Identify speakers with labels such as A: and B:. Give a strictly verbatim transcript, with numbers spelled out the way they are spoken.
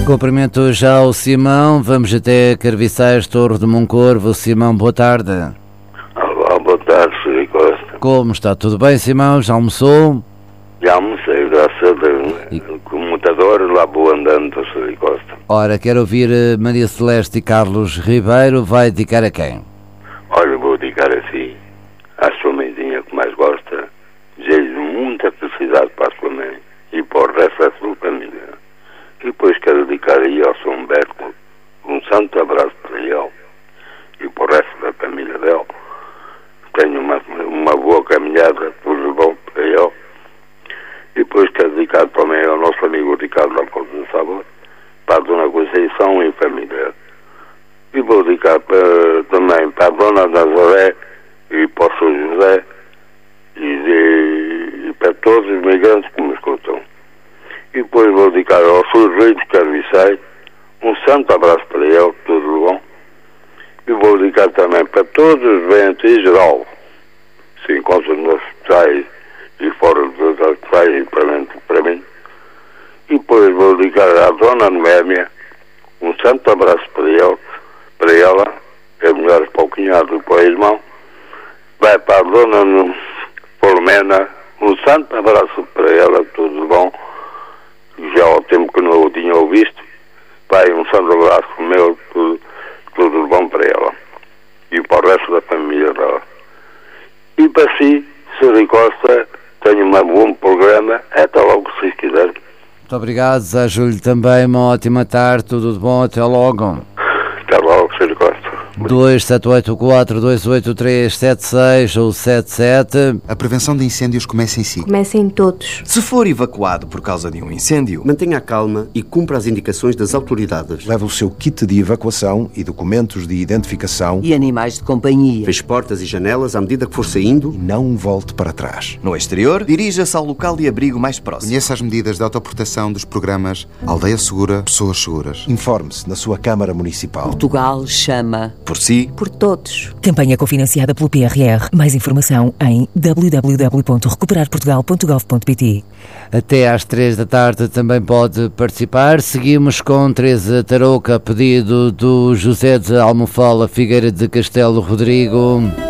A: Cumprimento já o Simão, vamos até Carviçais, Torre de Moncorvo. Simão, boa tarde.
B: Olá, boa tarde, senhor Costa.
A: Como está? Tudo bem, Simão? Já almoçou?
B: Já almocei, graças a Deus. E... com motador, lá vou andando, senhor Costa.
A: Ora, quero ouvir Maria Celeste e Carlos Ribeiro. Vai dedicar a quem?
B: Olha, vou dedicar assim, à sua mãezinha que mais gosta. Desejo muita felicidade para a sua mãe e para o resto da sua família. E depois quero dedicar aí ao São Humberto um santo abraço para ele e para o resto da família dele. Tenho uma, uma boa caminhada, tudo bom para ele. E depois quero dedicar também ao nosso amigo Ricardo Alfonso de Sabor, para a Dona Conceição e família. E vou dedicar para, também para a Dona Nazaré e para o São José e, e, e para todos os migrantes que me escutam. E depois vou dedicar ao Sr. Rei de Carviçais um santo abraço para ele, tudo bom. E vou dedicar também para todos os doentes em geral, se encontram nos hospitais e fora dos hospitais, e para mim, para mim. E depois vou dedicar à Dona Noémia um santo abraço para ele, para ela, é melhor para o cunhado e para o irmão. Vai para a Dona Filomena um santo abraço para ela, tudo bom. Já há tempo que não o tinha ouvido. Vai um santo abraço meu, tudo, tudo bom para ela e para o resto da família dela. E para si, senhor Costa, tenho um bom programa. Até logo, se quiser.
A: Muito obrigado, desejo-lhe também uma ótima tarde, tudo de bom, até logo.
B: Até logo, senhor Costa.
A: dois sete oito quatro, dois oito três, sete seis ou sete sete.
C: A prevenção de incêndios começa em si.
D: Começa em todos.
E: Se for evacuado por causa de um incêndio,
F: mantenha a calma e cumpra as indicações das autoridades.
G: Leve o seu kit de evacuação e documentos de identificação.
H: E animais de companhia.
F: Feche portas e janelas à medida que for saindo.
G: E não volte para trás.
E: No exterior, dirija-se ao local de abrigo mais próximo.
C: Conheça as medidas de autoproteção dos programas Aldeia Segura, Pessoas Seguras.
G: Informe-se na sua Câmara Municipal.
H: Portugal chama.
E: Por si.
D: Por todos.
I: Campanha cofinanciada pelo P R R. Mais informação em w w w ponto recuperar portugal ponto gov ponto p t.
A: Até às três da tarde também pode participar. Seguimos com Teresa Tarouca, pedido do José de Almofala, Figueira de Castelo Rodrigo.